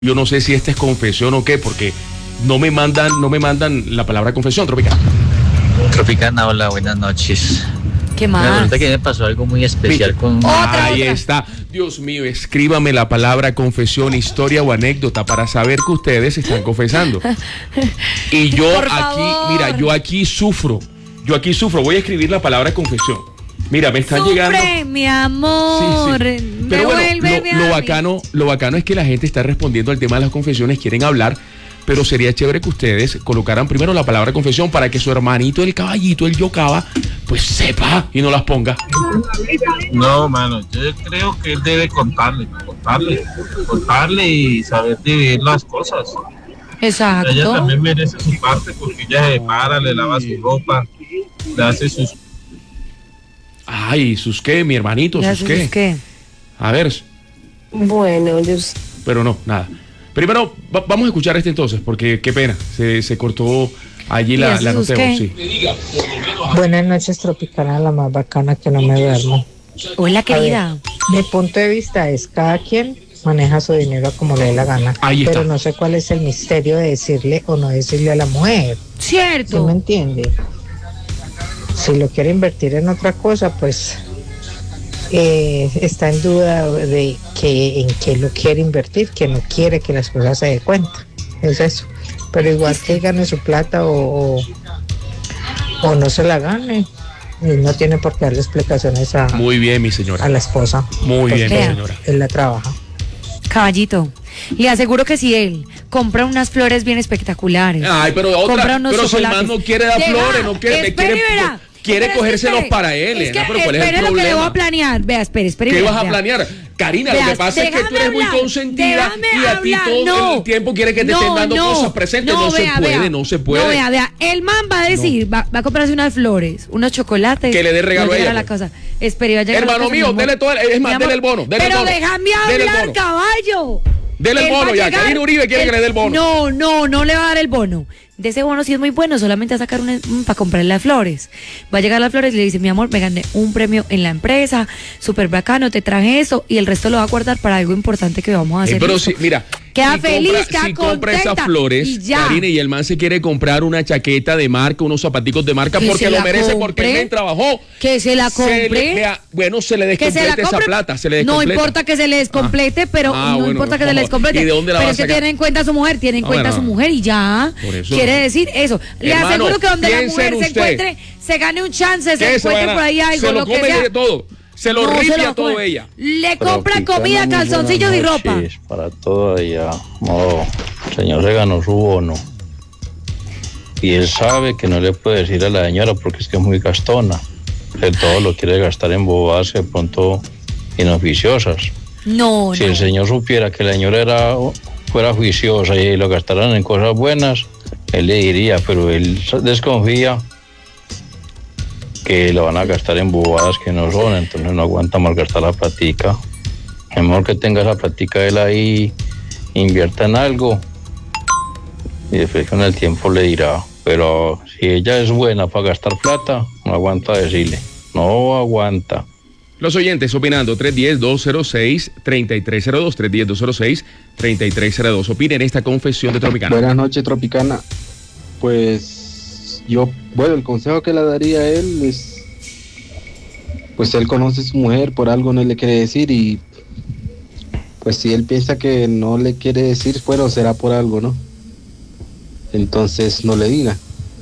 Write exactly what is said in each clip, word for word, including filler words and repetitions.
Yo no sé si esta es confesión o qué, porque no me mandan, no me mandan la palabra confesión, Tropicana. Tropicana, hola, buenas noches. ¿Qué más? Me resulta que me pasó algo muy especial con... Otra, Ahí otra. está. Dios mío, escríbame la palabra confesión, historia o anécdota para saber que ustedes están confesando. Y yo Por aquí, favor. mira, yo aquí sufro. Yo aquí sufro. Voy a escribir la palabra confesión. Mira, me están Sufre, llegando. mi amor. Sí, sí. Me Pero bueno, vuelve lo, lo bacano, lo bacano es que la gente está respondiendo al tema de las confesiones, quieren hablar, pero sería chévere que ustedes colocaran primero la palabra confesión para que su hermanito, el caballito, el yocaba, pues sepa y no las ponga. No, mano, yo creo que él debe contarle, contarle, contarle y saber dividir las cosas. Ella Exacto. también merece su parte porque ella se para, le lava su ropa, le hace sus... Ay, ¿sus qué, mi hermanito? Ya ¿Sus sabes qué? qué. A ver, Bueno, yo... pero no, nada. Primero, va- vamos a escuchar este entonces, porque qué pena, se, se cortó allí ¿Y la, eso la es noteo, qué? sí. Buenas noches, Tropicana, la más bacana que no me duermo. Hola, A querida. ver, mi punto de vista es cada quien maneja su dinero como le dé la gana. Ahí está. Pero no sé cuál es el misterio de decirle o no decirle a la mujer. ¿Sí Cierto. me entiende? Si lo quiere invertir en otra cosa, pues eh, está en duda de que en qué lo quiere invertir, que no quiere que las cosas se dé cuenta. Es eso. Pero igual que gane su plata o, o, o no se la gane, y no tiene por qué darle explicaciones a, Muy bien, mi a señora. la esposa. Muy bien, mi porque señora. él la trabaja. Caballito, le aseguro que si él compra unas flores bien espectaculares. Ay, pero otra, compra unos pero si el chocolates, man no quiere dar deja, flores, no quiere, espere, quiere, verá. quiere Pero es que cogérselos espere, para él, es que Elena, pero ¿cuál es el espere lo que le voy a problema? planear. Vea, espere, espere. ¿Qué vea, vas a vea. planear? Karina, lo Veas, que pasa es que tú déjame eres muy hablar, consentida déjame y a ti hablar, todo no. el tiempo quiere que te estén No, dando no, cosas presentes. No, se vea, puede, vea. no se puede. No, vea, vea. El man va a decir, va, va a comprarse unas flores, unos chocolates. Que le dé regalo va a ella, llegar la pues. casa. Espere, va a llegar a la Hermano casa, mi mío, amor. dele todo, el- es Mi más, amor, dele el bono, dele el Pero bono. déjame Dele el hablar, bono. caballo. Dele el Él va bono a ya. llegar- Karina Uribe quiere él- que le dé el bono. No, no, no le va a dar el bono. De ese bono sí es muy bueno, solamente va a sacar un, un- para comprarle las flores. Va a llegar las flores y le dice, mi amor, me gané un premio en la empresa, súper bacano, te traje eso y el resto lo va a guardar para algo importante que vamos a hacer. Eh, pero listo. si, mira, Queda si feliz, compra, queda si compra esas contenta, flores, y ya. Karina, y el man se quiere comprar una chaqueta de marca, unos zapaticos de marca, Que porque se lo la merece, compre. porque el men trabajó. Que se la Se le- compre. vea, bueno, se le Que se la descomplete esa compre. plata, se le No descompleta. importa que se le descomplete, pero Ah, no bueno, importa que se por le favor. descomplete. ¿Y de dónde la pero va a es que sacar? tiene en cuenta a su mujer, tiene en No, cuenta a bueno, su mujer y ya. por eso Quiere no. decir eso. Le Hermano, aseguro que donde la piense mujer en se usted. encuentre, se gane un chance, se ¿Qué se va a encuentre ganar? por ahí algo, Se lo lo que come sea. de todo. Se lo No, se ripia va a todo comer. ella. Le compra Tropicana, comida, muy calzoncillos y buenas ropa. noches para todo allá. No, el señor se ganó su bono. Y él sabe que no le puede decir a la señora porque es que es muy gastona. Que todo lo quiere gastar en bobadas de pronto inoficiosas. No, Si no. el señor supiera que la señora era, fuera juiciosa y lo gastaran en cosas buenas, él le diría, pero él desconfía que lo van a gastar en bobadas que no son, entonces no aguanta malgastar la platica. Mejor que tenga esa platica él ahí, invierta en algo y después con el tiempo le dirá. Pero si ella es buena para gastar plata, no aguanta decirle, no aguanta. Los oyentes opinando, tres uno cero, dos cero seis, tres tres cero dos, tres uno cero, dos cero seis, tres tres cero dos. Opinen esta confesión de Tropicana. Buenas noches, Tropicana. Pues yo, bueno, el consejo que le daría a él es, pues él conoce a su mujer, por algo no le quiere decir y pues si él piensa que no le quiere decir, bueno, será por algo, ¿no? Entonces no le diga.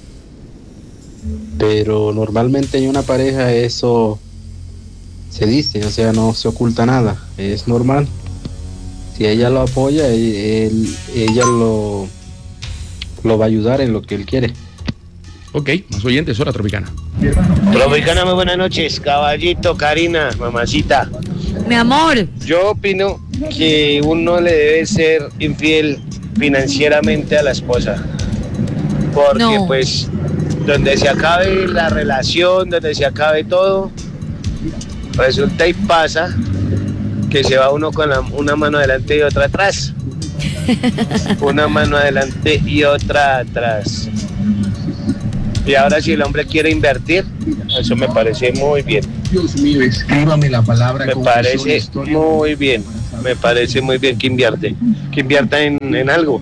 Pero normalmente en una pareja eso se dice, o sea, no se oculta nada, es normal. Si ella lo apoya, él, él- ella lo, lo va a ayudar en lo que él quiere. Ok, más oyentes, hora Tropicana. Tropicana, muy buenas noches, caballito, Karina, mamacita. Mi amor. Yo opino que uno le debe ser infiel financieramente a la esposa. Porque No. pues donde se acabe la relación, donde se acabe todo, resulta y pasa que se va uno con la- una mano adelante y otra atrás. Una mano adelante y otra atrás. Y ahora si el hombre quiere invertir, eso me parece muy bien. Dios mío, escríbame la palabra Me parece muy bien. me parece muy bien que invierte, que invierta en, en algo.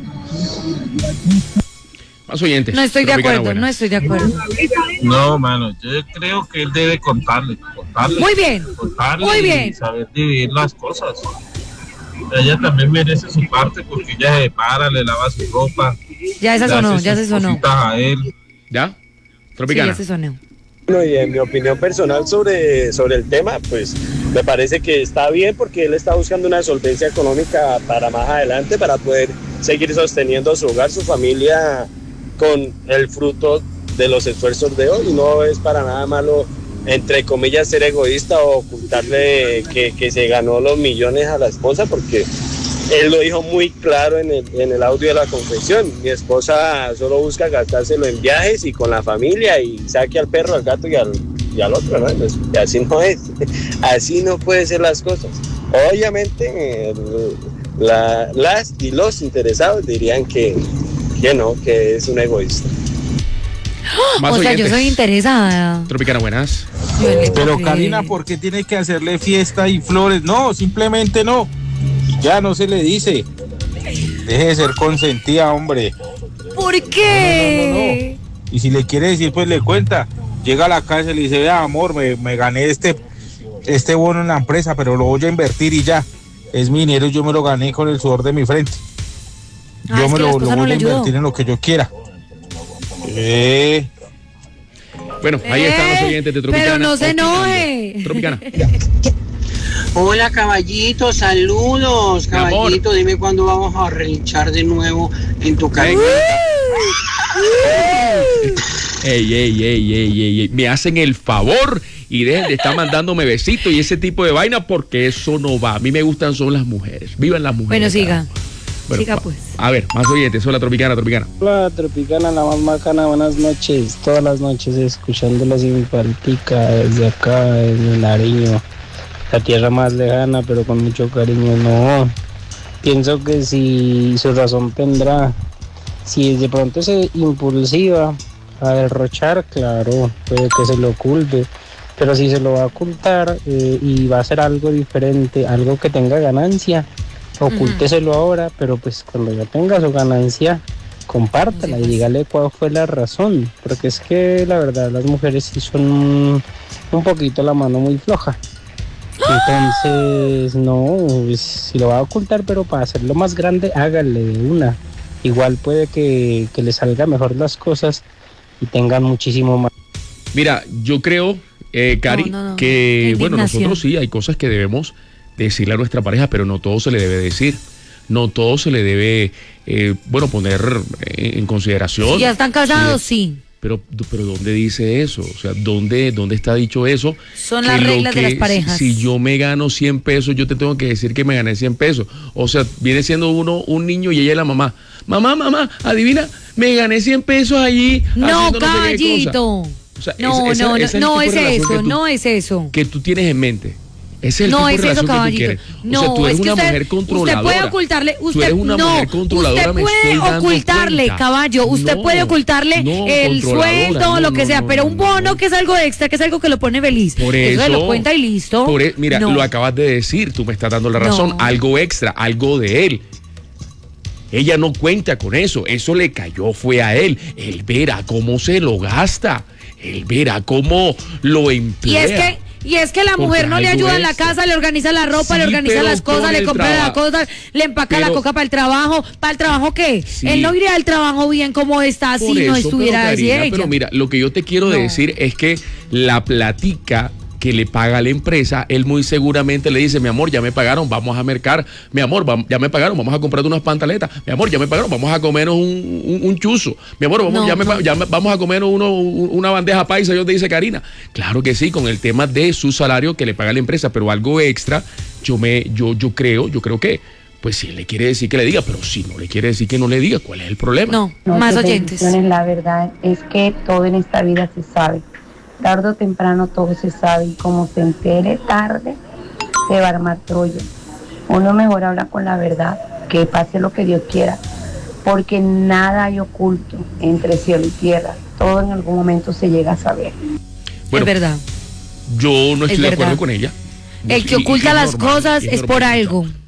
Más oyentes. No estoy de Tropicana, acuerdo, buenas. no estoy de acuerdo. No, mano, yo creo que él debe contarle, contarle. Muy bien, contarle muy y bien. saber dividir las cosas. Ella también merece su parte porque ella se para, le lava su ropa. Ya esa le sonó, hace ya sus se sonó. cositas a él. ¿Ya? Sí, Tropicana. ya se sonó. Bueno, y en mi opinión personal sobre, sobre el tema, pues me parece que está bien porque él está buscando una solvencia económica para más adelante, para poder seguir sosteniendo su hogar, su familia, con el fruto de los esfuerzos de hoy. No es para nada malo, entre comillas, ser egoísta o ocultarle que, que se ganó los millones a la esposa, porque él lo dijo muy claro en el, en el audio de la confesión. Mi esposa solo busca gastárselo en viajes y con la familia y saque al perro, al gato y al, y al otro, ¿no? Entonces, y así no es, así no pueden ser las cosas. Obviamente el, la, las y los interesados dirían que, que no, que es un egoísta. Más O sea, oyentes. yo soy interesada. Tropicana, buenas. Yo le Pero creo. Karina, ¿por qué tiene que hacerle fiesta y flores? No, simplemente no. Y ya no se le dice. Deje de ser consentida, hombre. ¿Por qué? No, no, no, no. Y si le quiere decir, pues le cuenta. Llega a la casa y le dice, vea, amor, me, me gané este, este bono en la empresa, pero lo voy a invertir y ya. Es mi dinero y yo me lo gané con el sudor de mi frente. Yo Ah, es me que la lo, lo esposa voy no a le ayudó. invertir en lo que yo quiera. Eh... Bueno, ahí están los Eh, oyentes de Tropicana. pero no se opinando. enoje. Tropicana. Hola caballito, saludos Mi amor. caballito, dime cuándo vamos a relinchar de nuevo en tu cabeza. Ey, ey, ey, ey, ey, ey. Me hacen el favor y dejen de estar mandándome besitos y ese tipo de vaina porque eso no va. A mí me gustan son las mujeres. Vivan las mujeres. Bueno, siga. Bueno, Siga va- pues. A ver, más oyentes. Hola, Tropicana, Tropicana. Hola, Tropicana, la más bacana, buenas noches. Todas las noches escuchándola sin faltica desde acá, desde Nariño, la tierra más lejana, pero con mucho cariño. No, pienso que si su razón tendrá, si de pronto es impulsiva a derrochar, claro, puede que se lo oculte. Pero si se lo va a ocultar eh, y va a hacer algo diferente, algo que tenga ganancia, ocúlteselo ahora, pero pues cuando ya tenga su ganancia, compártela y dígale cuál fue la razón, porque es que la verdad las mujeres sí son un, un poquito la mano muy floja. Entonces, no, pues, si lo va a ocultar, pero para hacerlo más grande, hágale de una. Igual puede que, que le salga mejor las cosas y tengan muchísimo más. Mira, yo creo, eh, Cari, No, no, no. que, bueno, Indignación. nosotros sí hay cosas que debemos decirle a nuestra pareja, pero no todo se le debe decir. No todo se le debe, eh, bueno, poner en consideración. Si ya están casados, sí. Pero, pero ¿dónde dice eso? O sea, ¿dónde, dónde está dicho eso? Son Que las lo reglas de que- las parejas. Si yo me gano cien pesos, yo te tengo que decir que me gané cien pesos. O sea, viene siendo uno un niño y ella es la mamá. Mamá, mamá, adivina, me gané cien pesos allí. No, haciendo sé qué cosa. caballito. O sea, No, ese- no, ese- no, ese no el es tipo de relación eso, que tú- no es eso. que tú tienes en mente. Ese es el No tipo de es eso, relación que tú caballito. quieres. No, o sea, tú eres es que una usted, mujer controladora. usted puede ocultarle, Tú usted eres una no, mujer controladora, usted me puede estoy dando ocultarle, cuenta. caballo, usted No, puede ocultarle no, el controladora, sueldo, no, lo que no, sea, no, pero no, un no, bono no. que es algo extra, que es algo que lo pone feliz. Por eso se eso, lo cuenta y listo. Por e- mira, No. lo acabas de decir, tú me estás dando la razón, No. algo extra, algo de él. Ella no cuenta con eso, eso le cayó fue a él. Él verá cómo se lo gasta, él verá cómo lo emplea. Y es que y es que la Porque mujer no le algo ayuda en la extra. casa, le organiza la ropa, Sí, le organiza pero las cosas, con le el compra las trabajo. cosas, le empaca la Pero- coca para el trabajo. ¿Para el trabajo qué? Sí. Él no iría al trabajo bien como está Por si no eso, estuviera pero, así Karina, ella. pero mira, lo que yo te quiero No. decir es que la platica que le paga a la empresa, él muy seguramente le dice, mi amor, ya me pagaron, vamos a mercar, mi amor, vam- ya me pagaron, vamos a comprarte unas pantaletas, mi amor, ya me pagaron, vamos a comernos un, un, un chuzo, mi amor, vamos, No, ya me no. pa- ya me- vamos a comernos uno, un- una bandeja paisa, yo te dice Karina. Claro que sí, con el tema de su salario que le paga la empresa, pero algo extra, yo me, yo, yo creo, yo creo que, pues si él le quiere decir que le diga, pero si no le quiere decir que no le diga, ¿cuál es el problema? No, No, más pues, oyentes. bendiciones, la verdad es que todo en esta vida se sabe. Tarde o temprano todo se sabe y como se entere tarde, se va a armar Troya. Uno mejor habla con la verdad, que pase lo que Dios quiera, porque nada hay oculto entre cielo y tierra. Todo en algún momento se llega a saber. Bueno, es verdad. Yo no Es estoy de acuerdo verdad. con ella. El que Y- y oculta es las normal, cosas y es por normal. algo.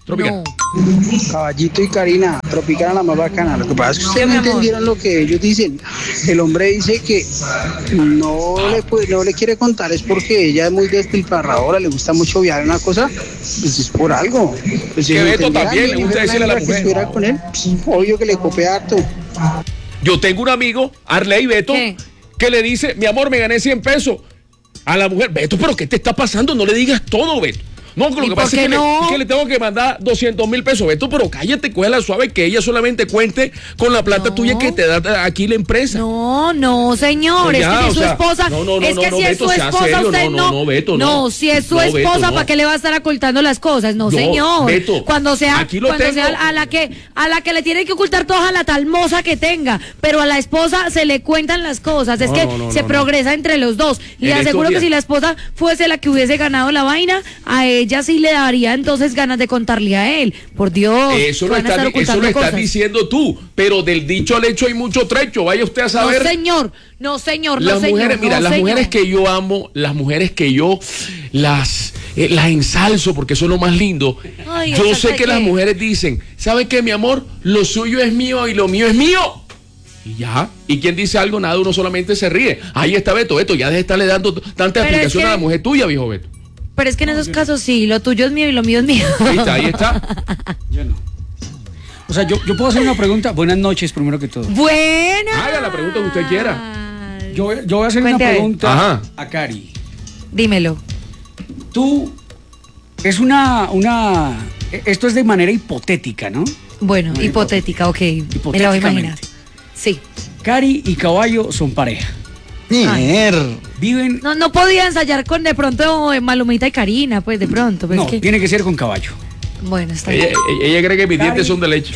Tropicana. No. Caballito y Karina, Tropicana la más bacana. Lo que pasa es que ustedes no entendieron lo que ellos dicen. El hombre dice que no le, puede, no le quiere contar, es porque ella es muy despilfarradora, le gusta mucho viajar, una cosa, pues es por algo. Pues que Beto también le gusta decirle a la mujer. Que estuviera con él, pues, obvio que le copia harto. Yo tengo un amigo, Arley Beto, ¿qué? Que le dice, mi amor, me gané cien pesos. A la mujer, Beto, ¿pero qué te está pasando? No le digas todo, Beto. No, lo que pasa es que, no? le, es que le tengo que mandar doscientos mil pesos. Beto, pero cállate, cógela suave, que ella solamente cuente con la plata no. tuya que te da aquí la empresa. No, no, señor, ya, es que si es su sea, esposa, no, no, no, es que no, si Beto, es su esposa, serio, usted no, no, no, Beto, no. No, si es su no, esposa, Beto, ¿para qué le va a estar ocultando las cosas? No, no señor. Beto, cuando sea, cuando tengo. sea a la que a la que le tiene que ocultar todas a la tal moza que tenga, pero a la esposa se le cuentan las cosas, es no, que no, no, se no, progresa no. entre los dos. Le aseguro que si la esposa fuese la que hubiese ganado la vaina, a ella sí le daría entonces ganas de contarle a él. Por Dios. Eso lo, está, eso lo estás diciendo tú, pero del dicho al hecho hay mucho trecho. Vaya usted a saber. No, señor. No, señor. No, las señor. Mujeres, mira, no, las señor. mujeres que yo amo, las mujeres que yo las, eh, las ensalzo porque son lo más lindo. Ay, yo sé que qué? Las mujeres dicen, ¿sabe qué, mi amor? Lo suyo es mío y lo mío es mío. Y ya. ¿Y quien dice algo? Nada, uno solamente se ríe. Ahí está Beto. Beto, ya deja de estarle dando tanta pero explicación es que... a la mujer tuya, viejo Beto. Pero es que en esos casos sí, lo tuyo es mío y lo mío es mío. Ahí está, ahí está. Yo no. O sea, yo, yo puedo hacer una pregunta. Buenas noches, primero que todo. Buenas. Haga la pregunta que usted quiera. Yo, yo voy a hacer Cuente una pregunta Ajá. a Cari. Dímelo. Tú, es una, una, esto es de manera hipotética, ¿no? Bueno, no, hipotética, ok. Me la voy a imaginar. Sí. Cari y Caballo son pareja. Viven. No, no podía ensayar con de pronto Malumita y Karina, pues de pronto. Pues no, que... tiene que ser con Caballo. Bueno, está ella, bien. Ella, ella cree que mis Cari... dientes son de leche.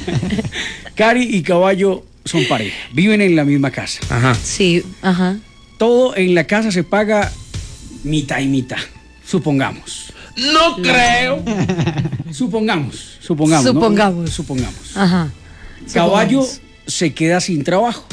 Cari y Caballo son pareja. Viven en la misma casa. Ajá. Sí, ajá. Todo en la casa se paga mitad y mitad. Supongamos. No, no. creo. Supongamos. Supongamos. Supongamos. ¿no? Supongamos. Ajá. Caballo supongamos. se queda sin trabajo.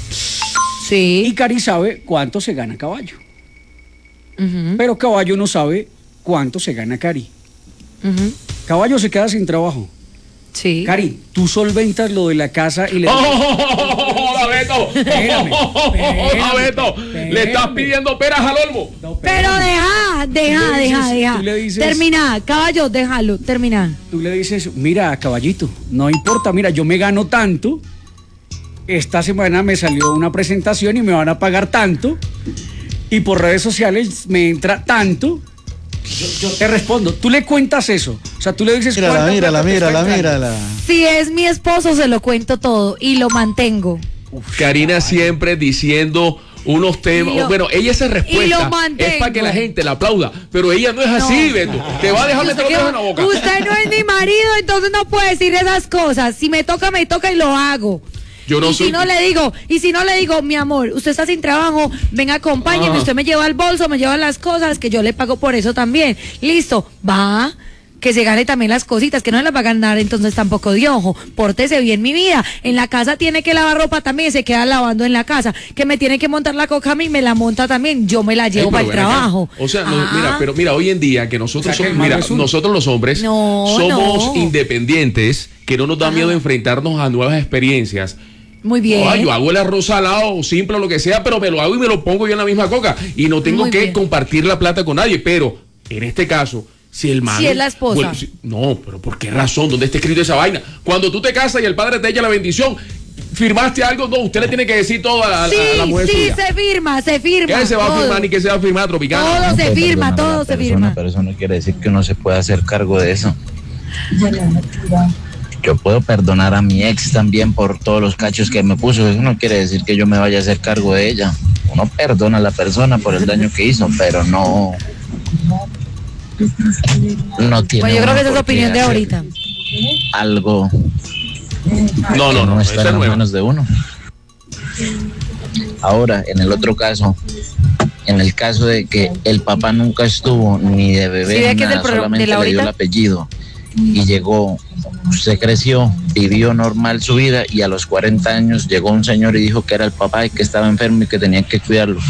Sí. Y Cari sabe cuánto se gana Caballo. Uh-huh. Pero Caballo no sabe cuánto se gana Cari. Uh-huh. Caballo se queda sin trabajo. Sí. Cari, tú solventas lo de la casa y le... ¡Oh, hola, Beto! Espérame, espérame, Beto! Espérame. Le estás pidiendo peras al olmo. No, pero deja, deja, deja, deja. Dices, termina, Caballo, déjalo, termina. Tú le dices, mira, Caballito, no importa, mira, yo me gano tanto. Esta semana me salió una presentación y me van a pagar tanto. Y por redes sociales me entra tanto. Yo, yo te respondo. Tú le cuentas eso. O sea, tú le dices... Mírala, mírala, mírala, mírala. Si es mi esposo, se lo cuento todo y lo mantengo. Uf, Karina siempre diciendo unos temas. Lo, bueno, ella esa respuesta es para que la gente la aplauda. Pero ella no es así, no. Beto. Te va a dejar meter los dedos en la boca. Usted no es mi marido, entonces no puede decir esas cosas. Si me toca, me toca y lo hago. Yo no y soy... si no le digo, y si no le digo, mi amor, usted está sin trabajo, venga, acompáñeme, ah. usted me lleva el bolso, me lleva las cosas, que yo le pago por eso también. Listo, va, que se gane también las cositas, que no las va a ganar entonces tampoco de ojo. Pórtese bien, mi vida. En la casa tiene que lavar ropa también, se queda lavando en la casa. Que me tiene que montar la coca a mí, me la monta también, yo me la llevo Ay, para el trabajo. Acá. O sea, no, mira, pero mira, hoy en día que nosotros o sea, somos, que mira, nosotros los hombres no, somos no. independientes, que no nos da Ajá. miedo enfrentarnos a nuevas experiencias. Muy bien. Oh, yo hago el arroz salado, simple o lo que sea, pero me lo hago y me lo pongo yo en la misma coca. Y no tengo Muy que bien. compartir la plata con nadie. Pero, en este caso, si el man... Si es la esposa. Bueno, si, no, pero ¿por qué razón? ¿Dónde está escrito esa vaina? Cuando tú te casas y el padre te echa la bendición, ¿firmaste algo? No, usted le tiene que decir todo a, sí, a la mujer sí, suya. Sí, se firma, se firma. ¿Qué se va todo. a firmar ni qué se va a firmar, Tropicana? Todo no, se firma, todo se persona, firma. Pero eso no quiere decir que uno se pueda hacer cargo de eso. Yo puedo perdonar a mi ex también por todos los cachos que me puso. Eso no quiere decir que yo me vaya a hacer cargo de ella. Uno perdona a la persona por el daño que hizo, pero no... No tiene... Bueno, yo creo que esa es la opinión de ahorita. Algo... No, no, no. No está en las manos de uno. Ahora, en el otro caso... En el caso de que el papá nunca estuvo ni de bebé, ¿Sí, ni nada, solamente le dio el apellido y llegó, usted creció, vivió normal su vida y a los cuarenta años llegó un señor y dijo que era el papá y que estaba enfermo y que tenía que cuidarlo.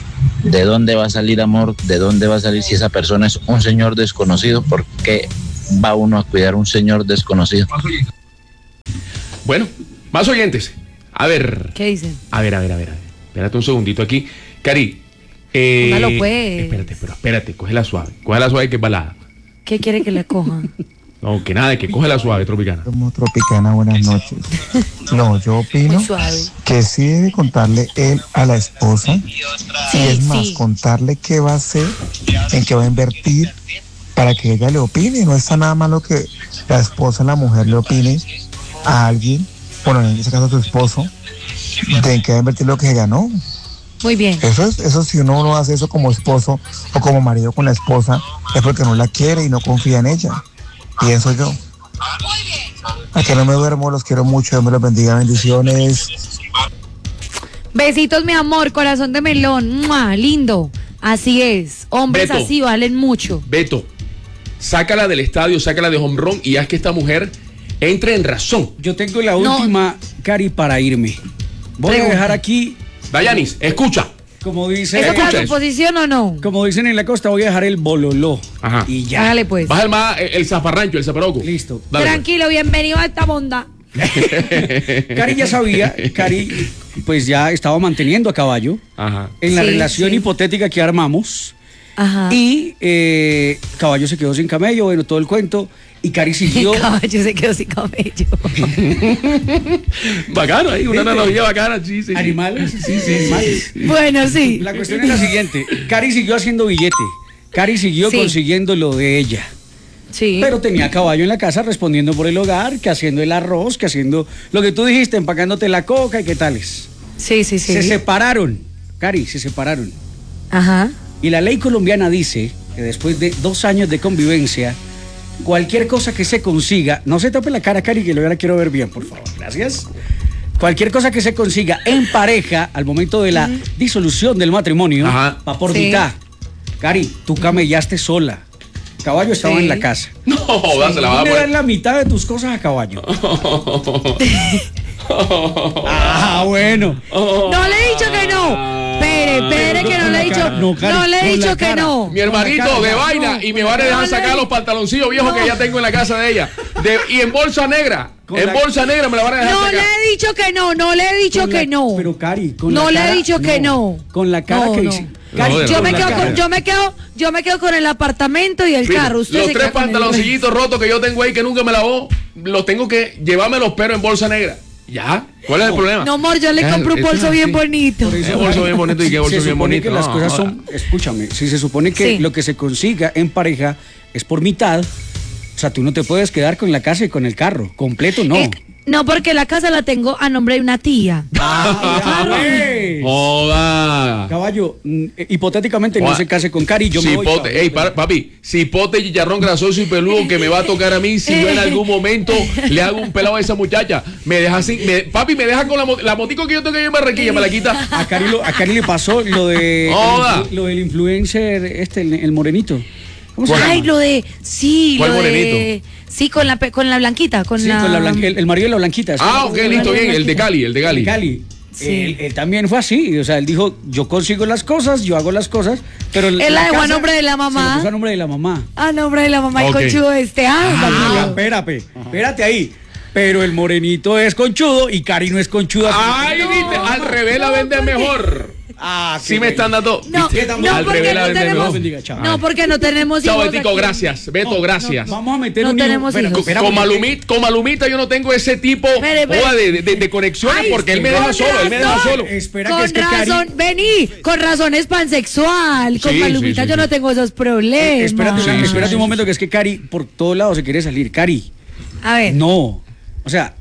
¿De dónde va a salir amor? ¿De dónde va a salir si esa persona es un señor desconocido? ¿Por qué va uno a cuidar a un señor desconocido. Bueno, más oyentes. A ver. ¿Qué dicen? A ver, a ver, a ver. a ver. Espérate un segundito aquí. Cari. Eh, Póngalo, pues. Espérate, pero espérate, cógela suave. Cógela suave que es balada. ¿Qué quiere que le cojan? No, que nada, que cógela suave, Tropicana. Como Tropicana, buenas noches. No, yo opino Muy suave. que sí debe contarle él a la esposa. Sí, y es más, sí. contarle qué va a hacer, en qué va a invertir, para que ella le opine. No está nada malo que la esposa, la mujer le opine a alguien, bueno, en este caso a su esposo, de en qué va a invertir lo que se ganó. Muy bien. Eso es, eso si uno no hace eso como esposo o como marido con la esposa, es porque no la quiere y no confía en ella. Pienso yo. A que no me duermo, los quiero mucho, Dios me los bendiga, bendiciones. Besitos, mi amor, corazón de melón. ¡Mua! Lindo. Así es. Hombres Beto. así valen mucho. Beto, sácala del estadio, sácala de home run y haz que esta mujer entre en razón. Yo tengo la No. última, Cari, para irme. Voy Pregunta. a dejar aquí, Dayanis, escucha. como dice, ¿Esa Escucha es su eso. posición o no? como dicen en la costa, voy a dejar el bololó. Ajá. Y ya. Hágale pues. Baja el más, el, el zafarrancho, el zaparoco. Listo. Dale, pues. Tranquilo, bienvenido a esta monda. Cari ya sabía, Cari pues ya estaba manteniendo a Caballo Ajá. en la Sí, relación sí. hipotética que armamos. Ajá. Y eh, Caballo se quedó sin camello, bueno, todo el cuento. Y Cari siguió. El caballo se quedó sin cabello. Bacano ahí, una analogía bacana, sí, sí. sí. Animales, sí, sí, animales. Bueno, sí. La cuestión es la siguiente: Cari siguió haciendo billete. Cari siguió Sí. consiguiendo lo de ella. Sí. Pero tenía a Caballo en la casa respondiendo por el hogar, que haciendo el arroz, que haciendo lo que tú dijiste, empacándote la coca y qué tales. Sí, sí, sí. Se separaron, Cari, se separaron. Ajá. Y la ley colombiana dice que después de dos años de convivencia, cualquier cosa que se consiga, no se tape la cara, Cari, que lo la quiero ver bien, por favor, gracias. Cualquier cosa que se consiga en pareja al momento de la disolución del matrimonio, Ajá. va por Sí. mitad. Cari, tú camellaste sola. Caballo estaba Sí. en la casa. No, jodas, se la Tú va a le das poner. la mitad de tus cosas a Caballo. Ah, bueno. No le he dicho que no. Espere, espere, que no le he dicho. No, Cari, No le he con la dicho que cara. no. Mi hermanito Con la de cara, vaina no. y me van a dejar No le- sacar los pantaloncillos viejos No. que ya tengo en la casa de ella. De- y en bolsa negra. Con en la- bolsa negra me la van a dejar No le sacar. he dicho que no, no le he dicho Con que la- no. Pero Cari, con No la le he cara, dicho que no. Con la cara No, que no. hice. No, Cari, de Yo con me la quedo cara. con, yo me quedo, yo me quedo con el apartamento y el Mire, carro. Usted los se tres queda con el- pantaloncillitos rotos que yo tengo ahí que nunca me lavó, los tengo que llevármelos pero en bolsa negra. ¿Ya? ¿Cuál es el problema? No, amor, yo le Claro, compro un eso bolso es bien así. bonito. Por Ese bolso bien bonito y qué bolso se bien supone bonito. que las No, cosas no, son, escúchame, si se supone que Sí. lo que se consiga en pareja es por mitad, o sea, tú no te puedes quedar con la casa y con el carro, completo no. Eh, no, porque la casa la tengo a nombre de una tía. Ah, güey. Joda. Caballo, mm, eh, hipotéticamente no Joda. se case con Cari, yo me voy. Cipote, caballo. ey, para- papi, cipote, chicharrón grasoso y peludo que me va a tocar a mí si yo en algún momento le hago un pelado a esa muchacha. Me deja así, me- papi, me deja con la, mo- la motico que yo tengo ahí en Barranquilla, me la quita. A Cari, lo- a Cari le pasó lo de Joda. el- lo del influencer este, el, el morenito. ¿Cómo se Ay, llama? lo de. Sí, ¿Cuál lo de. morenito? Sí, con la, pe- con la blanquita. Con Sí, la... con la blanqui- el, el marido de la blanquita. ¿sí? Ah, ok, listo, bien, el de Cali, el de Cali. El Cali. Sí. Él, él también fue así, o sea, él dijo, yo consigo las cosas, yo hago las cosas, pero Él la dejó a nombre de la Se mamá. lo puso a nombre de la mamá. A nombre de la mamá Ok. y conchudo este. Ah, Ah, Danilo. espérate, espérate ahí. Pero el morenito es conchudo y Cari no es conchuda. Ay, viste, al revés la vende mejor. Ah, Sí me están dando. No, ¿viste? no, Al porque revés la no vende tenemos, mejor. bendiga, chao. no, porque no tenemos Chao, hijos Betico, aquí. gracias. Beto, gracias. Vamos a meter No un hijo- tenemos espera, hijos. espera, Con, porque- Malumita, con Malumita yo no tengo ese tipo Espere, espere. joda, de, de, de conexiones Ay, porque él me con deja solo, él me deja razón. solo. Espera que Con es que Cari- razón, vení, con razón es pansexual. Con Sí, Malumita sí, sí, yo sí. no tengo esos problemas. Eh, espérate, una- Sí, sí, espérate sí, un sí, momento que es que Cari por todos lados se quiere salir. Cari, A ver, no. O sea,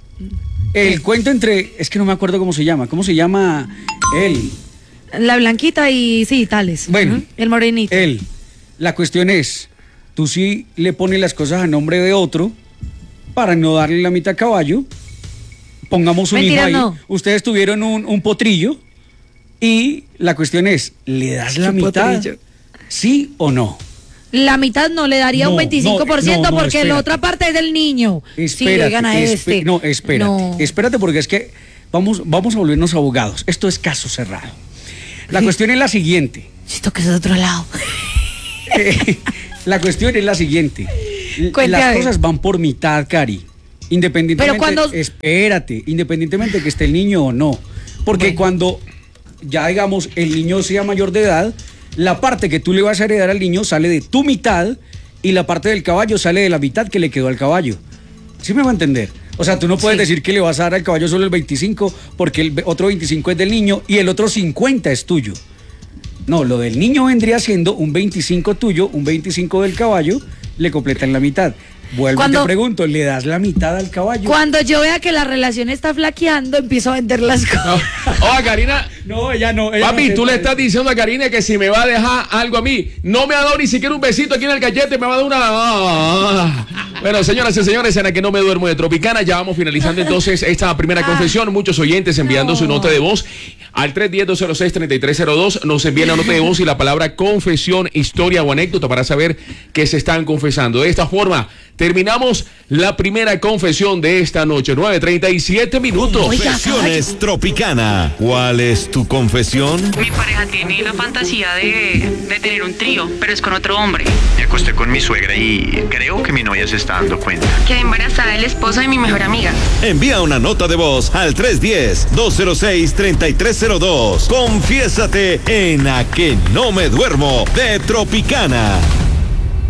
el cuento entre, es que no me acuerdo cómo se llama, ¿cómo se llama él? la blanquita y sí, tales. Bueno. Ujú, el morenito. Él. La cuestión es, tú sí le pones las cosas a nombre de otro para no darle la mitad a Caballo. Pongamos un Mentira, hijo ahí. no. Ustedes tuvieron un, un potrillo y la cuestión es, ¿le das la ¿Qué mitad? potrillo? ¿Sí o no? La mitad no le daría No, un veinticinco por ciento no, no, porque la espérate. otra parte es del niño. Sí, Espérate, oigan a espe- este. No, espérate. No. Espérate porque es que vamos, vamos a volvernos abogados. Esto es caso cerrado. La cuestión es la siguiente. Esto que es de otro lado. Eh, la cuestión es la siguiente. Cuente, a Las ver. cosas van por mitad, Cari. Independientemente, Pero cuando- espérate, independientemente que esté el niño o no. Porque cuando ya digamos el niño sea mayor de edad, la parte que tú le vas a heredar al niño sale de tu mitad y la parte del caballo sale de la mitad que le quedó al caballo. ¿Sí me va a entender? O sea, tú no puedes Sí. decir que le vas a dar al caballo solo el veinticinco porque el ve- otro veinticinco es del niño y el otro cincuenta es tuyo. No, lo del niño vendría siendo un veinticinco tuyo, un veinticinco del caballo, le completan la mitad. Vuelvo y Cuando- te pregunto, ¿le das la mitad al caballo? Cuando yo vea que la relación está flaqueando, empiezo a vender las cosas. Oh, Karina. No, ella no. Ella Papi, no tú le acepta estás diciendo a Karina que si me va a dejar algo a mí, no me ha dado ni siquiera un besito aquí en el cachete, me va a dar una. Ah. Bueno, señoras y señores, en la que no me duermo de Tropicana, ya vamos finalizando entonces esta primera confesión. Muchos oyentes enviando su nota de voz al tres uno cero, dos cero seis, tres tres cero dos. Nos envían la nota de voz y la palabra confesión, historia o anécdota para saber qué se están confesando. De esta forma, terminamos la primera confesión de esta noche. nueve treinta y siete minutos. Confesiones Tropicana. ¿Cuál es tu confesión? Mi pareja tiene la fantasía de, de tener un trío, pero es con otro hombre. Me acosté con mi suegra y creo que mi novia se está dando cuenta. Quedé embarazada del esposo de mi mejor amiga. Envía una nota de voz al tres uno cero, dos cero seis, tres tres cero dos. Confiésate en A que no me duermo de Tropicana.